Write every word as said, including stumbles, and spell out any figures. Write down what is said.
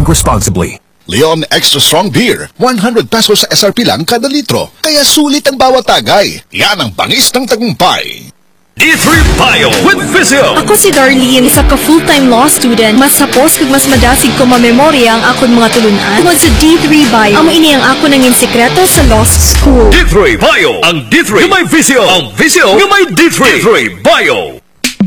Drink responsibly. Leon Extra Strong Beer, one hundred pesos sa S R P lang kada litro. Kaya sulit ang bawat tagay. Yan ang bangis ng tagumpay. D three Bio with Physio. Ako si Darlene, isa ka full-time law student. Mas sapos kag mas madasig ko mamemorya ang akon mga tulunan. Tungod sa D three Bio, amo ini ang ako nangin sekreto sa law school. D three Bio, ang D three nga may Physio, ang Physio nga may D three. D three Bio.